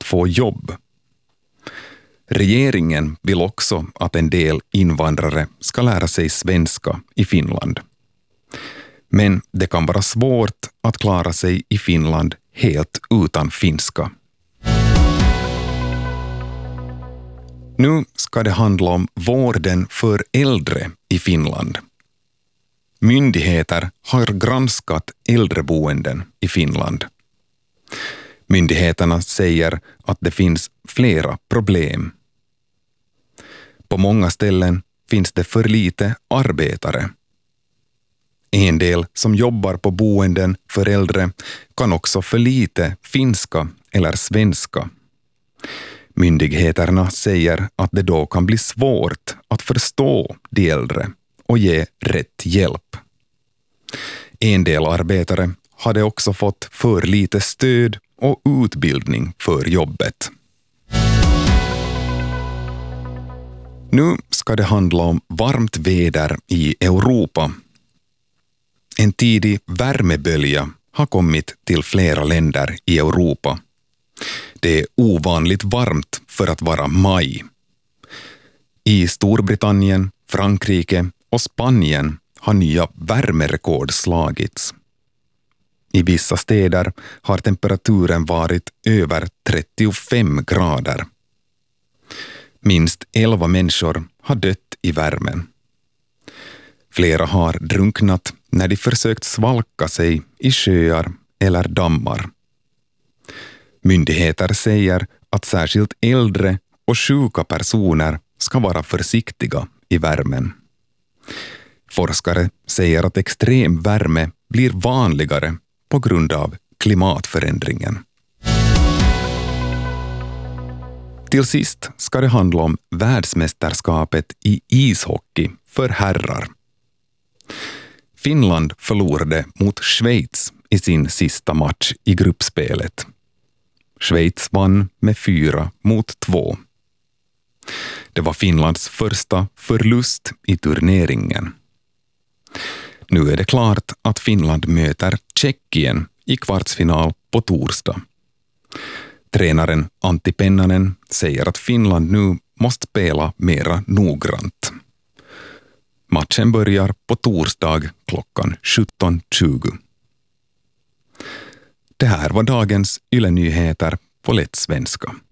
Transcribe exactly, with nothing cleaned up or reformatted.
få jobb. Regeringen vill också att en del invandrare ska lära sig svenska i Finland. Men det kan vara svårt att klara sig i Finland helt utan finska. Nu ska det handla om vården för äldre i Finland. Myndigheter har granskat äldreboenden i Finland. Myndigheterna säger att det finns flera problem. På många ställen finns det för lite arbetare. En del som jobbar på boenden för äldre kan också för lite finska eller svenska. Myndigheterna säger att det då kan bli svårt att förstå de äldre och ge rätt hjälp. En del arbetare hade också fått för lite stöd och utbildning för jobbet. Nu ska det handla om varmt väder i Europa. En tidig värmebölja har kommit till flera länder i Europa. Det är ovanligt varmt för att vara maj. I Storbritannien, Frankrike och Spanien har nya värmerekord slagits. I vissa städer har temperaturen varit över trettiofem grader. Minst elva människor har dött i värmen. Flera har drunknat när de försökt svalka sig i sjöar eller dammar. Myndigheter säger att särskilt äldre och sjuka personer ska vara försiktiga i värmen. Forskare säger att extrem värme blir vanligare på grund av klimatförändringen. Till sist ska det handla om världsmästerskapet i ishockey för herrar. Finland förlorade mot Schweiz i sin sista match i gruppspelet. Schweiz vann med fyra mot två. Det var Finlands första förlust i turneringen. Nu är det klart att Finland möter Tjeckien i kvartsfinal på torsdag. Tränaren Antti Pennanen säger att Finland nu måste spela mera noggrant. Matchen börjar på torsdag klockan sjutton tjugo. Det här var dagens Yle Nyheter på lätt svenska.